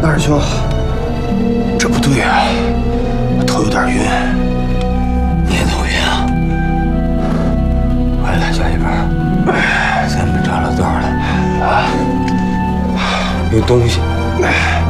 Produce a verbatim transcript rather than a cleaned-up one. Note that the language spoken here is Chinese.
大师兄，这不对啊，我头有点晕。 你也头晕啊？快来，小一本，咱们找到道了啊！有东西。